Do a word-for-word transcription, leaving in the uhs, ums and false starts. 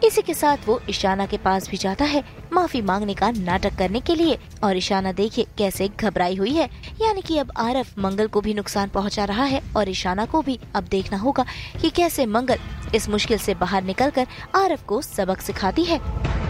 इसी के साथ वो ईशाना के पास भी जाता है माफी मांगने का नाटक करने के लिए। और ईशाना देखिए कैसे घबराई हुई है, यानी कि अब आरव मंगल को भी नुकसान पहुंचा रहा है और ईशाना को भी। अब देखना होगा कि कैसे मंगल इस मुश्किल से बाहर निकलकर आरव को सबक सिखाती है।